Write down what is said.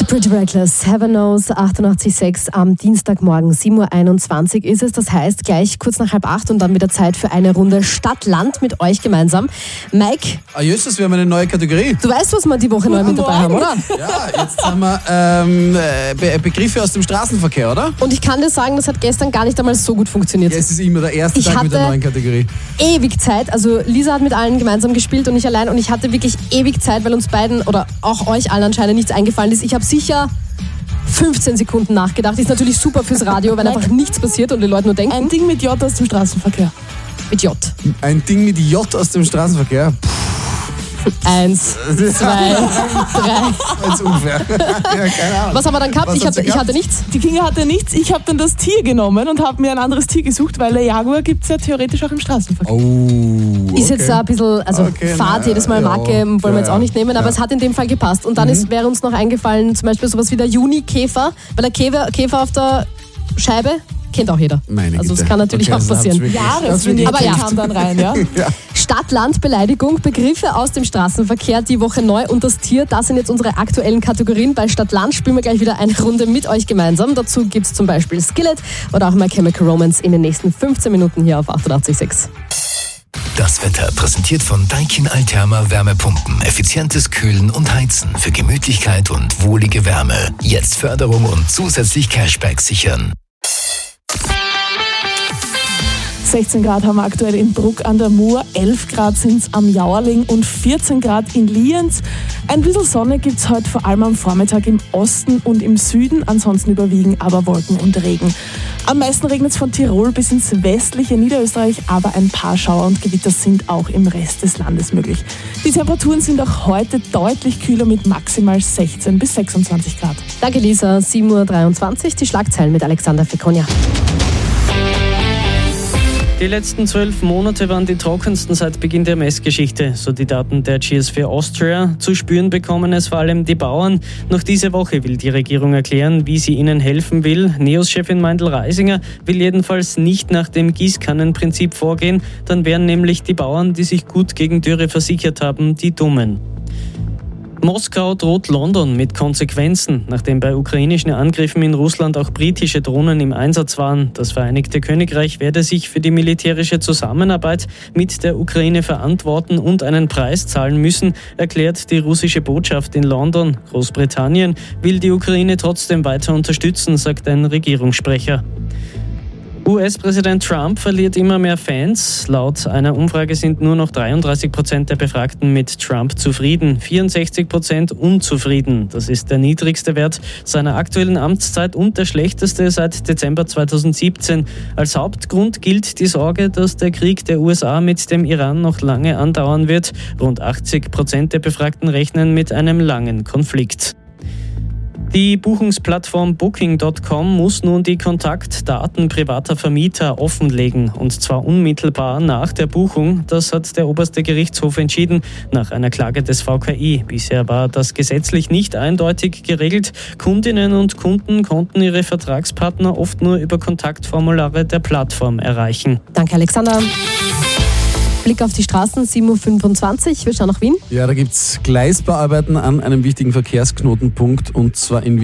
Pretty Reckless, Heaven Knows, 88,6 am Dienstagmorgen, 7.21 Uhr ist es. Das heißt, gleich kurz nach 7:30 und dann wieder Zeit für eine Runde Stadt-Land mit euch gemeinsam. Mike. Jösses, wir haben eine neue Kategorie. Du weißt, was wir die Woche neu mit dabei haben, oder? Ja, jetzt haben wir Begriffe aus dem Straßenverkehr, oder? Und ich kann dir sagen, das hat gestern gar nicht einmal so gut funktioniert. Ja, es ist immer der erste Tag mit der neuen Kategorie. Ewig Zeit, also Lisa hat mit allen gemeinsam gespielt und ich allein und ich hatte wirklich ewig Zeit, weil uns beiden oder auch euch allen anscheinend nichts eingefallen ist. Ich habe sicher 15 Sekunden nachgedacht. Ist natürlich super fürs Radio, weil einfach nichts passiert und die Leute nur denken. Ein Ding mit J aus dem Straßenverkehr. Mit J. Ein Ding mit J aus dem Straßenverkehr? 1, 2, 3. Das ist unfair. Ja, keine Ahnung. Was haben wir dann gehabt? Ich hatte nichts. Die Kinga hatte nichts. Ich habe dann das Tier genommen und habe mir ein anderes Tier gesucht, weil der Jaguar gibt es ja theoretisch auch im Straßenverkehr. Oh, okay. Ist jetzt ein bisschen, Fahrt jedes Mal Marke wollen wir jetzt auch nicht nehmen, aber es hat in dem Fall gepasst. Und dann wäre uns noch eingefallen, zum Beispiel sowas wie der Juni-Käfer, weil der Käfer auf der Scheibe kennt auch jeder. Also das kann natürlich auch passieren. Aber ja, kam dann rein, ja. Stadt-Land-Beleidigung, Begriffe aus dem Straßenverkehr, die Woche neu und das Tier, das sind jetzt unsere aktuellen Kategorien. Bei Stadt-Land spielen wir gleich wieder eine Runde mit euch gemeinsam. Dazu gibt es zum Beispiel Skillet oder auch My Chemical Romance in den nächsten 15 Minuten hier auf 88,6. Das Wetter präsentiert von Daikin Alterma Wärmepumpen. Effizientes Kühlen und Heizen für Gemütlichkeit und wohlige Wärme. Jetzt Förderung und zusätzlich Cashback sichern. 16 Grad haben wir aktuell in Bruck an der Mur, 11 Grad sind es am Jauerling und 14 Grad in Lienz. Ein bisschen Sonne gibt es heute vor allem am Vormittag im Osten und im Süden, ansonsten überwiegen aber Wolken und Regen. Am meisten regnet es von Tirol bis ins westliche Niederösterreich, aber ein paar Schauer und Gewitter sind auch im Rest des Landes möglich. Die Temperaturen sind auch heute deutlich kühler mit maximal 16 bis 26 Grad. Danke Lisa, 7.23 Uhr, die Schlagzeilen mit Alexander Fekonia. Die letzten 12 Monate waren die trockensten seit Beginn der Messgeschichte, so die Daten der GS4 Austria. Zu spüren bekommen es vor allem die Bauern. Noch diese Woche will die Regierung erklären, wie sie ihnen helfen will. NEOS-Chefin Meindl-Reisinger will jedenfalls nicht nach dem Gießkannenprinzip vorgehen. Dann wären nämlich die Bauern, die sich gut gegen Dürre versichert haben, die Dummen. Moskau droht London mit Konsequenzen, nachdem bei ukrainischen Angriffen in Russland auch britische Drohnen im Einsatz waren. Das Vereinigte Königreich werde sich für die militärische Zusammenarbeit mit der Ukraine verantworten und einen Preis zahlen müssen, erklärt die russische Botschaft in London. Großbritannien will die Ukraine trotzdem weiter unterstützen, sagt ein Regierungssprecher. US-Präsident Trump verliert immer mehr Fans. Laut einer Umfrage sind nur noch 33% der Befragten mit Trump zufrieden, 64% unzufrieden. Das ist der niedrigste Wert seiner aktuellen Amtszeit und der schlechteste seit Dezember 2017. Als Hauptgrund gilt die Sorge, dass der Krieg der USA mit dem Iran noch lange andauern wird. Rund 80% der Befragten rechnen mit einem langen Konflikt. Die Buchungsplattform Booking.com muss nun die Kontaktdaten privater Vermieter offenlegen, und zwar unmittelbar nach der Buchung. Das hat der oberste Gerichtshof entschieden, nach einer Klage des VKI. Bisher war das gesetzlich nicht eindeutig geregelt. Kundinnen und Kunden konnten ihre Vertragspartner oft nur über Kontaktformulare der Plattform erreichen. Danke, Alexander. Blick auf die Straßen, 7.25 Uhr. Wir schauen nach Wien. Ja, da gibt es Gleisbauarbeiten an einem wichtigen Verkehrsknotenpunkt, und zwar in Wien.